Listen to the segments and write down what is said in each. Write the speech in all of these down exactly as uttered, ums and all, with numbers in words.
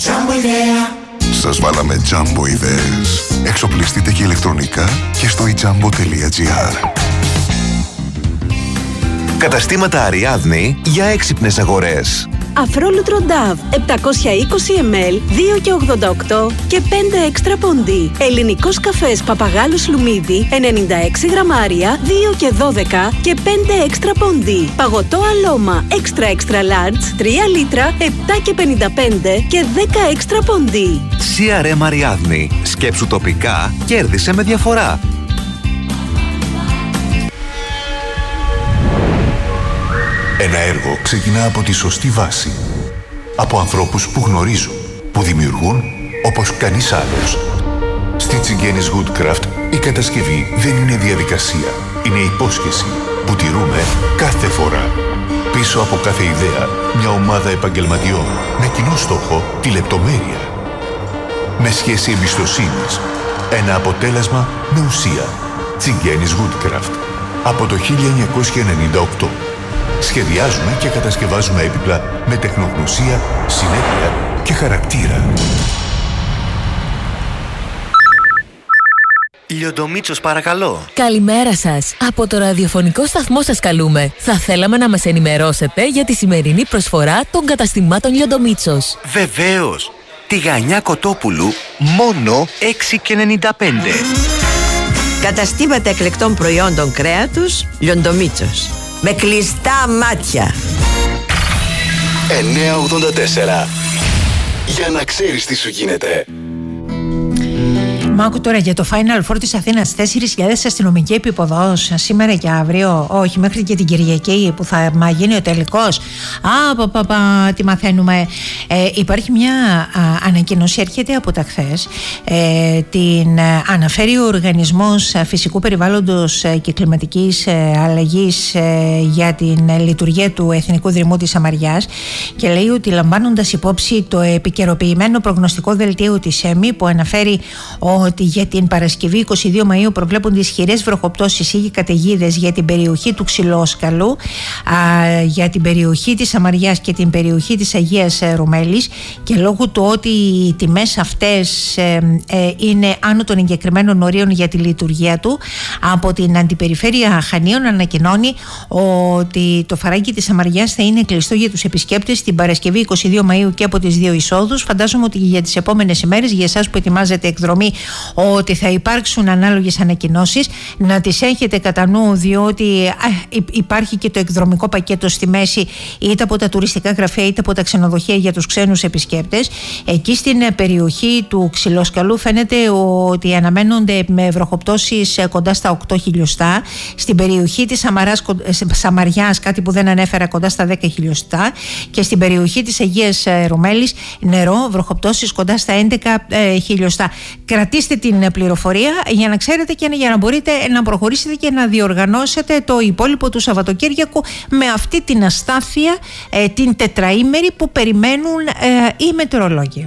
Σας βάλαμε Jumbo ιδέες. Εξοπλιστείτε και ηλεκτρονικά και στο e jumbo τελεία gr. Καταστήματα Αριάδνη για έξυπνες αγορές. Αφρόλουτρο Νταβ επτακόσια είκοσι μιλιλίτρια, δύο και ογδόντα οκτώ και πέντε έξτρα πόντι. Ελληνικός καφές Παπαγάλος Λουμίδι ενενήντα έξι γραμμάρια, δύο και δώδεκα και πέντε έξτρα πόντι. Παγωτό Αλώμα έξτρα έξτρα large, τρία λίτρα, επτά και πενήντα πέντε και δέκα έξτρα πόντι. σι αρ εμ Αριάδνη. Σκέψου τοπικά, κέρδισε με διαφορά. Ένα έργο ξεκινά από τη σωστή βάση. Από ανθρώπους που γνωρίζουν, που δημιουργούν όπως κανείς άλλος. Στη Τσιγκένης Woodcraft η κατασκευή δεν είναι διαδικασία. Είναι υπόσχεση που τηρούμε κάθε φορά. Πίσω από κάθε ιδέα, μια ομάδα επαγγελματιών με κοινό στόχο τη λεπτομέρεια. Με σχέση εμπιστοσύνης. Ένα αποτέλεσμα με ουσία. Τσιγκένης Woodcraft. Από το χίλια εννιακόσια ενενήντα οκτώ. Σχεδιάζουμε και κατασκευάζουμε έπιπλα με τεχνογνωσία, συνέπεια και χαρακτήρα. Λιοντομίτσος, παρακαλώ. Καλημέρα σας. Από το ραδιοφωνικό σταθμό σας καλούμε. Θα θέλαμε να μας ενημερώσετε για τη σημερινή προσφορά των καταστημάτων Λιοντομίτσος. Βεβαίως. Τηγανιά Κοτόπουλου, μόνο έξι και ενενήντα πέντε. Καταστήματα εκλεκτών προϊόντων κρέατος Λιοντομίτσος. Με κλειστά μάτια. εννιακόσια ογδόντα τέσσερα. Για να ξέρεις τι σου γίνεται. Μ' άκου τώρα για το Final Four της Αθήνας. τέσσερις χιλιάδες αστυνομικοί επίποδος σήμερα και αύριο. Όχι, μέχρι και την Κυριακή που θα μα γίνει ο τελικός. Α, πα, πα, πα, τι μαθαίνουμε. Ε, υπάρχει μια α, ανακοίνωση, έρχεται από τα χθες. Ε, την α, αναφέρει ο Οργανισμός Φυσικού Περιβάλλοντος και Κλιματικής Αλλαγής ε, για την λειτουργία του Εθνικού Δρυμού της Σαμαριάς και λέει ότι λαμβάνοντας υπόψη το επικαιροποιημένο προγνωστικό δελτίο της ΕΜΗ που αναφέρει ότι για την Παρασκευή είκοσι δύο Μαΐου προβλέπονται ισχυρές βροχοπτώσεις ή καταιγίδες για την περιοχή του Ξυλόσκαλου, α, για την περιοχή της Σαμαριάς και την περιοχή της Αγίας Ρουμέλης, και λόγω του ότι οι τιμές αυτές ε, ε, είναι άνω των εγκεκριμένων ορίων για τη λειτουργία του, από την Αντιπεριφέρεια Χανίων ανακοινώνει ότι το φαράγγι της Σαμαριάς θα είναι κλειστό για τους επισκέπτες την Παρασκευή είκοσι δύο Μαΐου και από τις δύο εισόδους. Φαντάζομαι ότι για τις επόμενες ημέρες, για εσάς που ετοιμάζετε εκδρομή, ότι θα υπάρξουν ανάλογες ανακοινώσεις, να τις έχετε κατά νου, διότι α, υπάρχει και το εκδρομικό πακέτο στη μέση, είτε από τα τουριστικά γραφεία είτε από τα ξενοδοχεία για τους ξένους επισκέπτες. Εκεί στην περιοχή του Ξυλόσκαλου φαίνεται ότι αναμένονται με βροχοπτώσεις κοντά στα οκτώ χιλιοστά. Στην περιοχή της Σαμαράς, Σαμαριάς, κάτι που δεν ανέφερα, κοντά στα δέκα χιλιοστά, και στην περιοχή της Αγίας Ρουμέλης νερό, βροχοπτώσεις κοντά στα έντεκα ε, χιλιοστά. Κρατήστε την πληροφορία για να ξέρετε και για να μπορείτε να προχωρήσετε και να διοργανώσετε το υπόλοιπο του Σαββατοκύριακου με αυτή την αστάθεια ε, την τετραήμερη που περιμένουν ε, οι μετεωρολόγοι.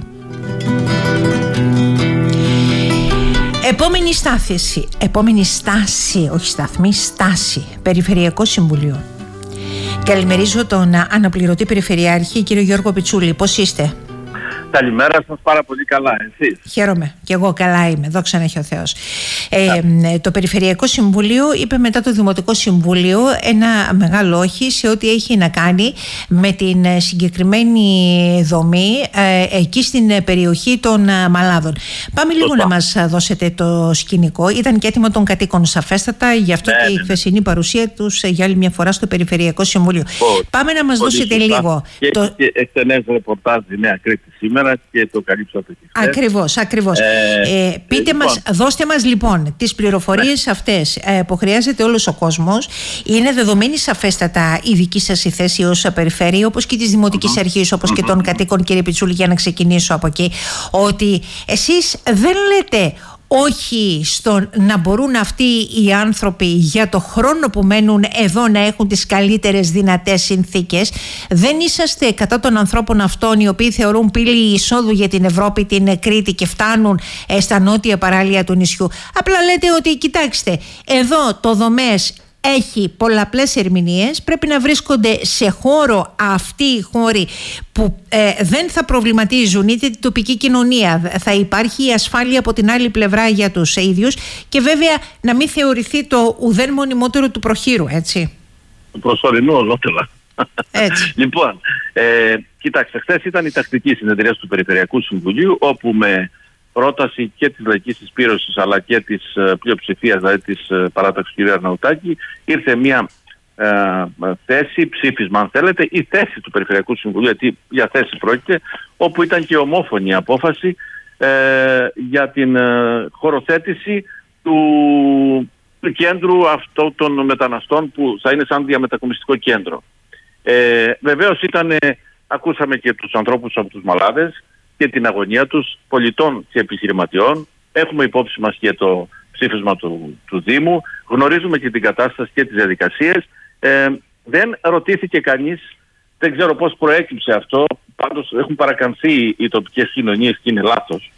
Επόμενη στάθηση, επόμενη στάση, όχι σταθμή, στάση, Περιφερειακό Συμβουλίο. Καλημερίζω τον αναπληρωτή Περιφερειάρχη, κύριο Γιώργο Πιτσούλη. Πώς είστε? Καλημέρα σας, πάρα πολύ καλά, εσείς? Χαίρομαι, και εγώ καλά είμαι, δόξα να έχει ο Θεός. Ε, το Περιφερειακό Συμβούλιο είπε μετά το Δημοτικό Συμβούλιο ένα μεγάλο όχι σε ό,τι έχει να κάνει με την συγκεκριμένη δομή ε, εκεί στην περιοχή των Μαλάδων. Πάμε λίγο να μας δώσετε το σκηνικό. Ήταν και έτοιμο των κατοίκων σαφέστατα, γι' αυτό ναι, και η χθεσινή παρουσία τους για άλλη μια φορά στο Περιφερειακό Συμβούλιο. Πώς, Πάμε να μας δώσετε λίγο. Και, το... και εκτενές ρεπορτάζ η Νέα Κρήτη σήμερα και το καλύψατε και χθες. Ακριβώς, ακριβώς. Ε, ε, πείτε ε, λοιπόν. μας, δώστε μας λοιπόν τις πληροφορίες ναι. αυτές ε, που χρειάζεται όλος ο κόσμος. Είναι δεδομένη σαφέστατα η δική σας η θέση ως περιφέρεια, όπως και της Δημοτικής mm-hmm. Αρχής, όπως mm-hmm. και των κατοίκων, κύριε Πιτσούλη, για να ξεκινήσω από εκεί, ότι εσείς δεν λέτε όχι στο να μπορούν αυτοί οι άνθρωποι για το χρόνο που μένουν εδώ να έχουν τις καλύτερες δυνατές συνθήκες. Δεν είσαστε κατά των ανθρώπων αυτών οι οποίοι θεωρούν πύλη εισόδου για την Ευρώπη την Κρήτη και φτάνουν στα νότια παράλια του νησιού. Απλά λέτε ότι κοιτάξτε, εδώ το Δομές έχει πολλαπλές ερμηνείες, πρέπει να βρίσκονται σε χώρο αυτοί οι χώροι που ε, δεν θα προβληματίζουν είτε την τοπική κοινωνία, θα υπάρχει η ασφάλεια από την άλλη πλευρά για τους ίδιους και βέβαια να μην θεωρηθεί το ουδέν μονιμότερο του προχείρου, έτσι. Προσωρινό ολότελα. Έτσι. Λοιπόν, ε, κοιτάξτε, χθες ήταν η τακτική συνεδρίαση του Περιφερειακού Συμβουλίου, όπου με πρόταση και της Λαϊκής Συσπήρωσης αλλά και της ε, πλειοψηφίας, δηλαδή της ε, παράταξης κ. Αρναουτάκη, ήρθε μια ε, θέση, ψήφισμα αν θέλετε, η θέση του Περιφερειακού Συμβουλίου, γιατί για θέση πρόκειται, όπου ήταν και ομόφωνη απόφαση ε, για την ε, χωροθέτηση του, του κέντρου αυτών των μεταναστών που θα είναι σαν διαμετακομιστικό κέντρο. Ε, βεβαίως ήταν, ακούσαμε και τους ανθρώπους από τους Μαλάδες και την αγωνία τους, πολιτών και επιχειρηματιών. Έχουμε υπόψη μας και το ψήφισμα του, του Δήμου, γνωρίζουμε και την κατάσταση και τις διαδικασίες. Ε, δεν ρωτήθηκε κανείς, δεν ξέρω πώς προέκυψε αυτό, πάντως έχουν παρακαμφθεί οι τοπικές κοινωνίες και είναι λάθος.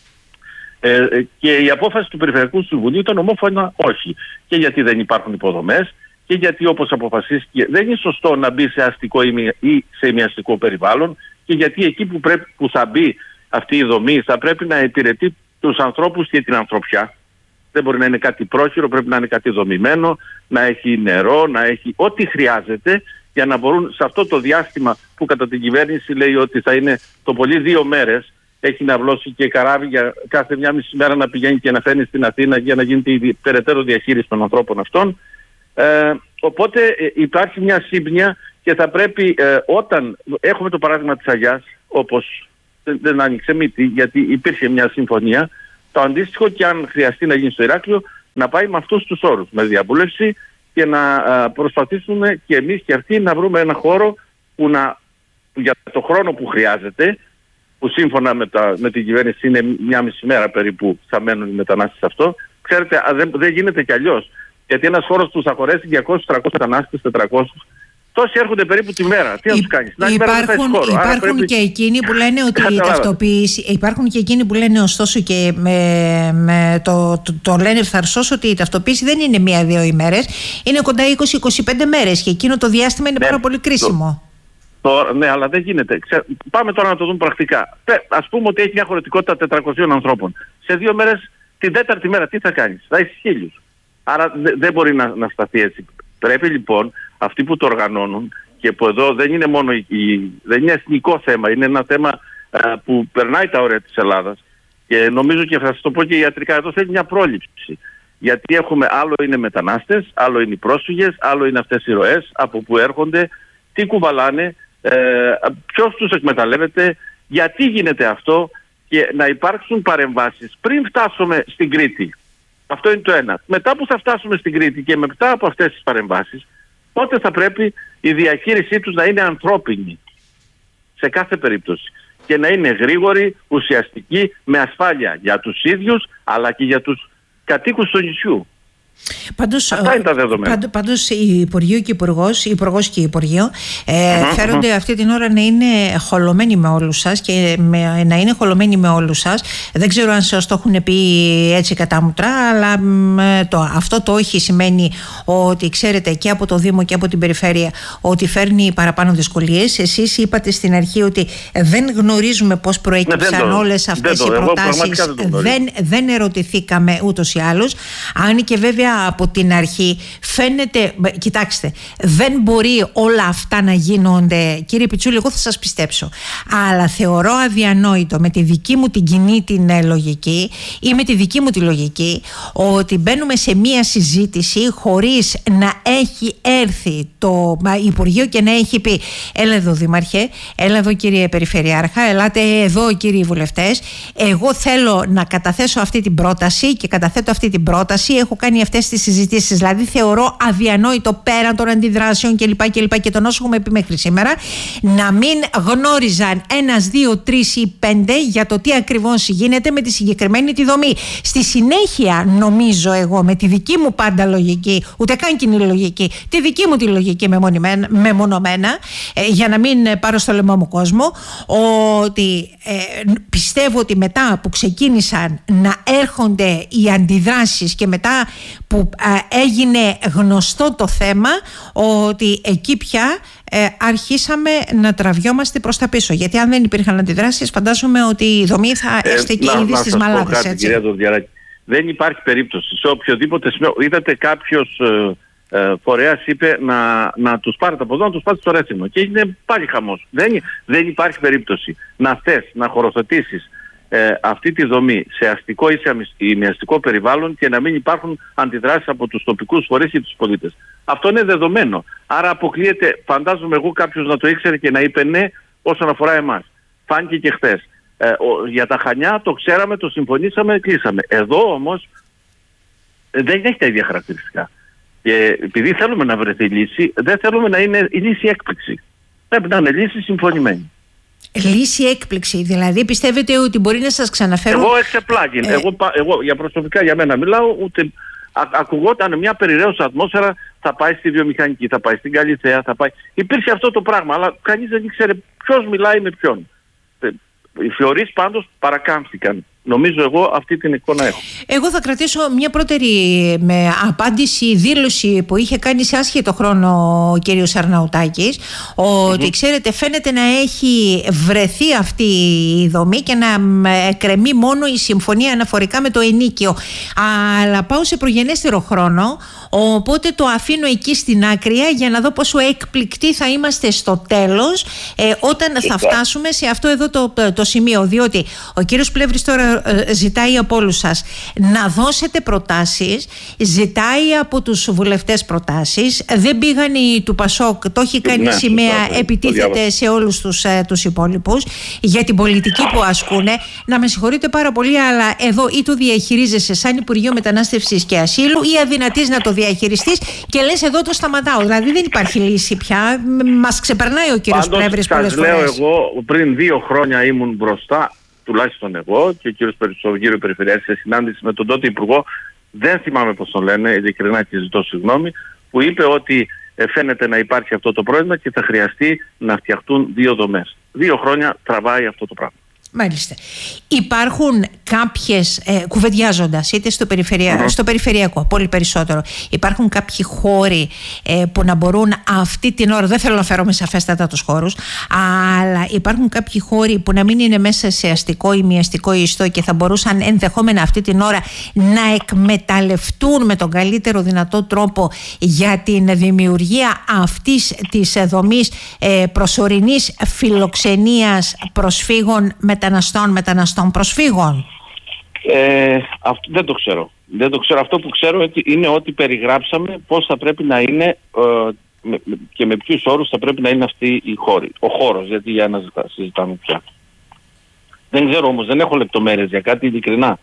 Ε, και η απόφαση του Περιφερειακού Συμβουλίου ήταν ομόφωνα όχι. Και γιατί δεν υπάρχουν υποδομές, και γιατί όπως αποφασίστηκε δεν είναι σωστό να μπει σε αστικό ή σε ημιαστικό περιβάλλον, και γιατί εκεί που, πρέπει, που θα μπει αυτή η δομή θα πρέπει να υπηρετεί τους ανθρώπους και την ανθρωπιά. Δεν μπορεί να είναι κάτι πρόχειρο, πρέπει να είναι κάτι δομημένο, να έχει νερό, να έχει ό,τι χρειάζεται για να μπορούν σε αυτό το διάστημα που κατά την κυβέρνηση λέει ότι θα είναι το πολύ δύο μέρες, έχει να βλώσει και καράβι για κάθε μια μισή μέρα να πηγαίνει και να φέρνει στην Αθήνα για να γίνεται η περαιτέρω διαχείριση των ανθρώπων αυτών. Ε, οπότε ε, υπάρχει μια σύμπνοια και θα πρέπει ε, όταν έχουμε το παράδειγμα της Αγιάς, όπως δεν, δεν άνοιξε μύτη γιατί υπήρχε μια συμφωνία, το αντίστοιχο και αν χρειαστεί να γίνει στο Ηράκλειο να πάει με αυτούς τους όρους, με διαβούλευση και να ε, προσπαθήσουμε και εμείς και αυτοί να βρούμε ένα χώρο που, να, που για το χρόνο που χρειάζεται, που σύμφωνα με, τα, με την κυβέρνηση είναι μια μισή μέρα περίπου θα μένουν οι μετανάστες αυτό. Ξέρετε, δεν, δεν γίνεται κι αλλιώς. Γιατί ένας χώρος που θα χωρέσει διακόσιους τριακόσιους μετανάστες, τετρακόσιους, τόσοι έρχονται περίπου τη μέρα. Τι να τους κάνεις? Να υπάρχουν χώρο. υπάρχουν πρέπει... και εκείνοι που λένε ότι η ταυτοποίηση. Υπάρχουν και εκείνοι που λένε ωστόσο και με, με το, το, το λένε ευθαρσώς ότι η ταυτοποίηση δεν είναι μία-δύο ημέρες, είναι κοντά είκοσι με είκοσι πέντε μέρες και εκείνο το διάστημα είναι ναι, πάρα πολύ κρίσιμο. Το, το, ναι, αλλά δεν γίνεται. Ξέ, πάμε τώρα να το δούμε πρακτικά. Ας πούμε ότι έχει μια χωρητικότητα τετρακοσίων ανθρώπων. Σε δύο μέρες, την τέταρτη μέρα, τι θα κάνεις? Θα έχεις χίλιους. Άρα δε, δεν μπορεί να, να σταθεί έτσι. Πρέπει λοιπόν αυτοί που το οργανώνουν, και που εδώ δεν είναι μόνο η, η, δεν είναι εθνικό θέμα, είναι ένα θέμα α, που περνάει τα όρια της Ελλάδας, και νομίζω και θα σας το πω και ιατρικά, εδώ θέλει μια πρόληψη. Γιατί έχουμε, άλλο είναι μετανάστες, άλλο είναι οι πρόσφυγες, άλλο είναι αυτές οι ροές, από που έρχονται, τι κουβαλάνε, ε, ποιος τους εκμεταλλεύεται, γιατί γίνεται αυτό, και να υπάρξουν παρεμβάσεις πριν φτάσουμε στην Κρήτη. Αυτό είναι το ένα. Μετά που θα φτάσουμε στην Κρήτη και μετά από αυτές τις παρεμβάσεις, τότε θα πρέπει η διαχείρισή τους να είναι ανθρώπινη σε κάθε περίπτωση και να είναι γρήγορη, ουσιαστική, με ασφάλεια για τους ίδιους αλλά και για τους κατοίκους του νησιού. Πάντως, Αυτά είναι τα δεδομένα. Πάντως, πάντως η Υπουργείο και Υπουργός, η Υπουργός και η Υπουργείο ε, mm-hmm. φέρονται αυτή την ώρα να είναι χολωμένοι με όλους σας και με, να είναι χολωμένοι με όλους σας. Δεν ξέρω αν σας το έχουν πει έτσι κατάμουτρα, αλλά με, το, αυτό το όχι σημαίνει ότι ξέρετε και από το Δήμο και από την Περιφέρεια ότι φέρνει παραπάνω δυσκολίες. Εσείς είπατε στην αρχή ότι δεν γνωρίζουμε πώς προέκυψαν ναι, όλες αυτές οι προτάσεις. Δεν, δεν, δεν ερωτηθήκαμε ούτως ή άλλως. Αν και βέβαια από την αρχή φαίνεται, κοιτάξτε, δεν μπορεί όλα αυτά να γίνονται, κύριε Πιτσούλη, εγώ θα σας πιστέψω, αλλά θεωρώ αδιανόητο με τη δική μου την κοινή την λογική ή με τη δική μου τη λογική ότι μπαίνουμε σε μία συζήτηση χωρίς να έχει έρθει το Υπουργείο και να έχει πει έλα εδώ Δήμαρχε, έλα εδώ κύριε Περιφερειάρχα, ελάτε εδώ κύριοι βουλευτές, εγώ θέλω να καταθέσω αυτή την πρόταση και καταθέτω αυτή την πρόταση, έχω κάνει αυτές τις συζητήσεις. Δηλαδή θεωρώ αδιανόητο πέραν των αντιδράσεων κλπ. Και, και των όσων έχουμε πει μέχρι σήμερα να μην γνώριζαν ένας, δύο, τρεις ή πέντε για το τι ακριβώς γίνεται με τη συγκεκριμένη τη δομή. Στη συνέχεια, νομίζω εγώ, με τη δική μου πάντα λογική, ούτε καν κοινή λογική, τη δική μου τη λογική μεμονωμένα, ε, για να μην πάρω στο λαιμό μου κόσμο, ότι ε, πιστεύω ότι μετά που ξεκίνησαν να έρχονται οι αντιδράσεις και μετά που ε, έγινε γνωστό το θέμα, ότι εκεί πια ε, αρχίσαμε να τραβιόμαστε προς τα πίσω. Γιατί αν δεν υπήρχαν αντιδράσεις, φαντάζομαι ότι η δομή θα έστεκε ε, ήδη στις μαλάδες. Κάτι, κυρία Δοντιαράκη, δεν υπάρχει περίπτωση σε οποιοδήποτε σημείο. Είδατε κάποιος ε, ε, φορέας είπε να, να τους πάρετε από εδώ, να τους πάρετε στο Ρέθυμνο. Και έγινε πάλι χαμός. Δεν, δεν υπάρχει περίπτωση να θες να χωροθετήσεις ε, αυτή τη δομή σε αστικό ή σε ημιαστικό περιβάλλον και να μην υπάρχουν αντιδράσεις από τους τοπικούς φορείς ή τους πολίτες. Αυτό είναι δεδομένο. Άρα αποκλείεται, φαντάζομαι εγώ, κάποιος να το ήξερε και να είπε ναι όσον αφορά εμάς. Φάνηκε και χθες. Ε, ο, για τα Χανιά το ξέραμε, το συμφωνήσαμε, κλείσαμε. Εδώ όμως ε, δεν έχει τα ίδια χαρακτηριστικά. Και επειδή θέλουμε να βρεθεί λύση, δεν θέλουμε να είναι η λύση έκπληξη. Πρέπει να είναι λύση συμφωνημένη. Λύση έκπληξη, δηλαδή πιστεύετε ότι μπορεί να σας ξαναφέρουν? Εγώ εξεπλάγει. Ε... Εγώ, εγώ για προσωπικά για μένα μιλάω, ούτε α, ακουγόταν μια περιραίωσα ατμόσφαιρα, θα πάει στη βιομηχανική, θα πάει στην Καλιθέα, θα πάει... Υπήρχε αυτό το πράγμα, αλλά κανείς δεν ήξερε ποιος μιλάει με ποιον. Οι θεωρείς πάντως παρακάμφθηκαν. Νομίζω εγώ αυτή την εικόνα έχω. Εγώ θα κρατήσω μια πρώτερη με απάντηση, δήλωση που είχε κάνει σε άσχετο χρόνο ο κύριος Αρναουτάκης, ότι mm-hmm. ξέρετε, φαίνεται να έχει βρεθεί αυτή η δομή και να κρεμεί μόνο η συμφωνία αναφορικά με το ενίκιο. Αλλά πάω σε προγενέστερο χρόνο, οπότε το αφήνω εκεί στην άκρη για να δω πόσο εκπληκτοί θα είμαστε στο τέλος, ε, όταν yeah. θα φτάσουμε σε αυτό εδώ το, το σημείο. Διότι ο κύριος Πλεύρης τώρα ζητάει από όλους σας να δώσετε προτάσεις, ζητάει από τους βουλευτές προτάσεις. Δεν πήγαν οι του Πασόκ, το έχει κάνει ναι, σημαία, ναι, επιτίθεται σε όλους τους, ε, τους υπόλοιπους για την πολιτική που ασκούνε. Να με συγχωρείτε πάρα πολύ, αλλά εδώ ή το διαχειρίζεσαι σαν Υπουργείο Μετανάστευσης και Ασύλου ή αδυνατείς να το διαχειριστείς και λες εδώ το σταματάω. Δηλαδή δεν υπάρχει λύση πια. Μας ξεπερνάει ο κύριος Πλεύρης πολλές φορές. Λέω εγώ, πριν δύο χρόνια ήμουν μπροστά, τουλάχιστον εγώ και ο κύριος Περιφερειάρχης Περιφερειάρχης σε συνάντηση με τον τότε Υπουργό, δεν θυμάμαι πώς τον λένε, ειλικρινά και ζητώ συγγνώμη, που είπε ότι φαίνεται να υπάρχει αυτό το πρόβλημα και θα χρειαστεί να φτιαχτούν δύο δομές. Δύο χρόνια τραβάει αυτό το πράγμα. Μάλιστα. Υπάρχουν κάποιες, ε, κουβεντιάζοντας είτε στο, περιφερεια... mm-hmm. στο περιφερειακό, πολύ περισσότερο, υπάρχουν κάποιοι χώροι ε, που να μπορούν αυτή την ώρα, δεν θέλω να φέρω με σαφέστατα τους χώρους, αλλά υπάρχουν κάποιοι χώροι που να μην είναι μέσα σε αστικό ή μη αστικό ιστό και θα μπορούσαν ενδεχόμενα αυτή την ώρα να εκμεταλλευτούν με τον καλύτερο δυνατό τρόπο για την δημιουργία αυτής της δομής ε, προσωρινής φιλοξενίας προσφύγων, μεταναστών, μεταναστών προσφύγων. Ε, αυτό, δεν το ξέρω. Δεν το ξέρω. Αυτό που ξέρω είναι ότι περιγράψαμε πώς θα πρέπει να είναι ε, με, και με ποιους όρους θα πρέπει να είναι αυτή η χώρη. Ο χώρος, γιατί για να συζητάμε πια. Δεν ξέρω όμως, δεν έχω λεπτομέρειες για κάτι ειλικρινά.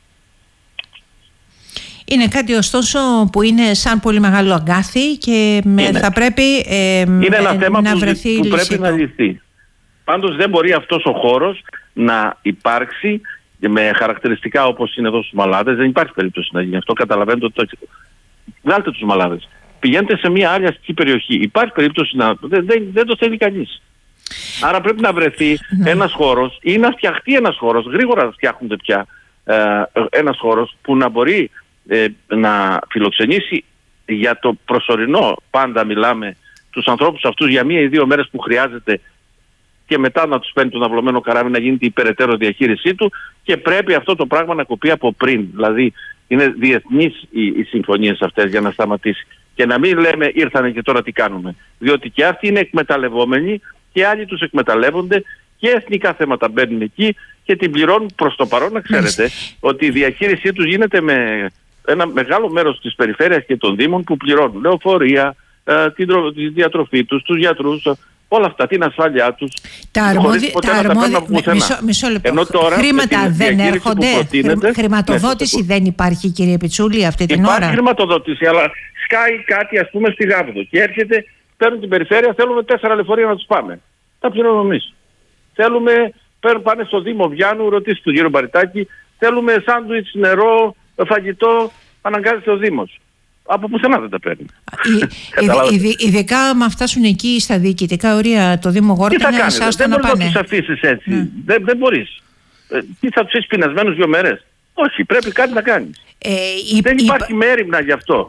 Είναι κάτι ωστόσο που είναι σαν πολύ μεγάλο αγκάθι και με, θα πρέπει ε, είναι ένα θέμα να που, βρεθεί που λύση πρέπει να λυθεί. Πάντως δεν μπορεί αυτός ο χώρος να υπάρξει με χαρακτηριστικά όπως είναι εδώ στους Μαλάδες. Δεν υπάρχει περίπτωση να γίνει αυτό. Καταλαβαίνετε ότι το... Βγάλτε τους Μαλάδες. Πηγαίνετε σε μια άλλη αστική περιοχή. Υπάρχει περίπτωση να... Δεν, δεν, δεν το θέλει κανείς. Άρα πρέπει να βρεθεί ένας χώρος ή να φτιαχτεί ένας χώρος. Γρήγορα φτιάχνονται πια ε, ένας χώρος που να μπορεί ε, να φιλοξενήσει για το προσωρινό, πάντα μιλάμε, τους ανθρώπους αυτούς για μία ή δύο μέρες που χρειάζεται και μετά να τους παίρνει τον αυλωμένο καράβι να γίνεται η περαιτέρω διαχείρισή του και πρέπει αυτό το πράγμα να κοπεί από πριν. Δηλαδή είναι διεθνείς οι, οι συμφωνίες αυτές για να σταματήσει. Και να μην λέμε ήρθανε και τώρα τι κάνουμε. Διότι και αυτοί είναι εκμεταλλευόμενοι και άλλοι τους εκμεταλλεύονται και εθνικά θέματα μπαίνουν εκεί και την πληρώνουν προς το παρόν. Να ξέρετε ότι η διαχείρισή τους γίνεται με ένα μεγάλο μέρος της περιφέρειας και των δήμων που πληρώνουν λεωφορεία, ε, την, τη διατροφή τους, τους γιατρούς, όλα αυτά, την ασφάλειά τους. Τα αρμόδια. Μισό, μισό λεπτό. Ενώ τώρα, χρήματα δεν έρχονται. Χρηματοδότηση ναι, δεν υπάρχει, κύριε Πιτσούλη, αυτή την υπάρχει ώρα. Υπάρχει χρηματοδότηση, αλλά σκάει κάτι, ας πούμε, στη Γάβδο και έρχεται, παίρνουν την περιφέρεια, θέλουμε τέσσερα λεωφορεία να τους πάμε. Τα πληρώνουμε εμείς. Θέλουμε, παίρνουν, πάνε στο Δήμο Βιάνου, ρωτήστε τον κύριο Μπαριτάκη, θέλουμε σάντουιτς, νερό, φαγητό, αναγκάζεται ο Δήμος. Από πουθενά δεν τα παίρνει. Ειδικά άμα φτάσουν εκεί στα διοικητικά ορία το Δήμο Γόρτα, είναι εσάς να πάνε. Δεν μπορείς να τους αφήσεις έτσι. Δεν, δεν μπορείς. Ε, τι θα τους έχεις πεινασμένους δύο μέρες. Όχι, πρέπει κάτι να κάνεις. Ε, η, δεν υπάρχει η, μέριμνα γι' αυτό.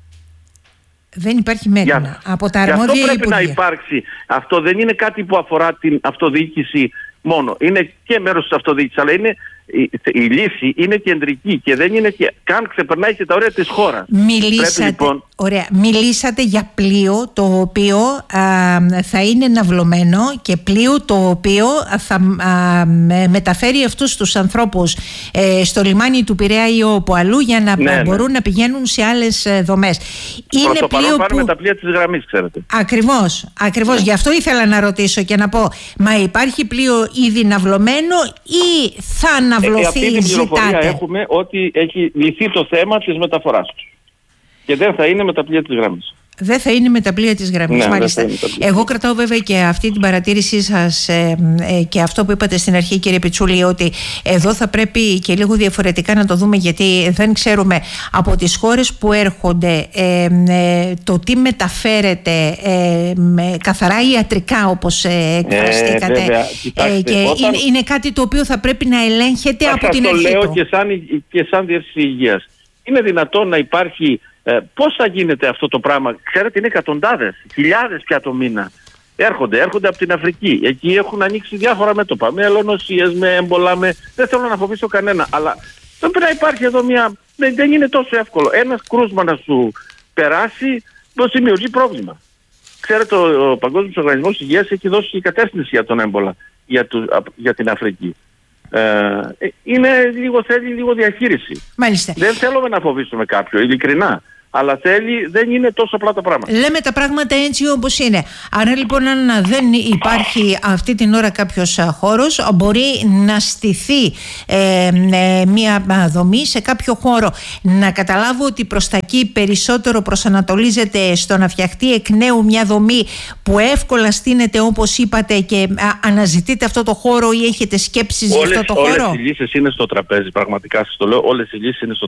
Δεν υπάρχει μέριμνα Για, από τα αρμόδια υπουργεία. Αυτό πρέπει υπουργεία. να υπάρξει. Αυτό δεν είναι κάτι που αφορά την αυτοδιοίκηση μόνο. Είναι και μέρος της αυτοδιοίκησης, αλλά είναι, η, η λύση είναι κεντρική και δεν είναι και, καν ξεπερνάει και τα όρια της χώρας. Μιλήσατε, πρέπει, λοιπόν, ωραία, μιλήσατε για πλοίο το οποίο α, θα είναι ναυλωμένο και πλοίο το οποίο θα α, με, μεταφέρει αυτούς τους ανθρώπους ε, στο λιμάνι του Πειραιά ή όπου αλλού για να ναι, μπορούν ναι. να πηγαίνουν σε άλλες δομές. Είναι προς το παρόν πλοίο πάνε που... με τα πλοία της γραμμής, ξέρετε. Ακριβώς, ακριβώς. Ναι. Γι' αυτό ήθελα να ρωτήσω και να πω, μα υπάρχει πλοίο ήδη ναυλωμένο ή θα ναυλωθεί, ε, αυτή την πληροφορία ζητάτε? έχουμε ότι έχει λυθεί το θέμα της μεταφοράς του. Και δεν θα είναι με τα πλοία της γραμμής. Δεν θα είναι με τα πλοία της γραμμής, ναι, μάλιστα. Εγώ κρατάω βέβαια και αυτή την παρατήρησή σας ε, ε, και αυτό που είπατε στην αρχή, κύριε Πιτσούλη, ότι εδώ θα πρέπει και λίγο διαφορετικά να το δούμε, γιατί δεν ξέρουμε από τις χώρες που έρχονται ε, ε, το τι μεταφέρεται ε, με καθαρά ιατρικά, όπως ε, εκφραστήκατε. Ε, βέβαια, κοιτάξτε, ε, και όταν... είναι, είναι κάτι το οποίο θα πρέπει να ελέγχεται από την αρχή. Αυτό το λέω του. και σαν, και σαν Διεύθυνση Υγείας. Είναι δυνατόν να υπάρχει... Ε, πώς θα γίνεται αυτό το πράγμα? Ξέρετε, είναι εκατοντάδες, χιλιάδες πια το μήνα. Έρχονται, έρχονται από την Αφρική. Εκεί έχουν ανοίξει διάφορα μέτωπα. Με ελονοσίες, με έμπολα, με... δεν θέλω να φοβήσω κανένα. Αλλά δεν πρέπει να υπάρχει εδώ μια... Δεν, δεν είναι τόσο εύκολο. Ένας κρούσμα να σου περάσει, το δημιουργεί πρόβλημα. Ξέρετε, ο, ο Παγκόσμιος Οργανισμός Υγείας έχει δώσει κατεύθυνση για τον έμπολα, για, του, για την Αφρική. Ε, είναι λίγο, θέλει λίγο διαχείριση. Μάλιστα. Δεν θέλουμε να φοβήσουμε κάποιον, ειλικρινά. Αλλά θέλει, δεν είναι τόσο απλά τα πράγματα. Λέμε τα πράγματα έτσι όπως είναι. Άρα λοιπόν, αν δεν υπάρχει αυτή την ώρα κάποιος χώρος, μπορεί να στηθεί ε, ε, μια δομή σε κάποιο χώρο. Να καταλάβω ότι προς τα εκεί περισσότερο προσανατολίζεται στο να φτιαχτεί εκ νέου μια δομή που εύκολα στείνεται, όπως είπατε, και α, αναζητείτε αυτό το χώρο ή έχετε σκέψεις όλες, για αυτό το όλες χώρο. Όλες οι λύσεις είναι στο τραπέζι, πραγματικά σας το λέω. Όλες οι λύσεις είναι στο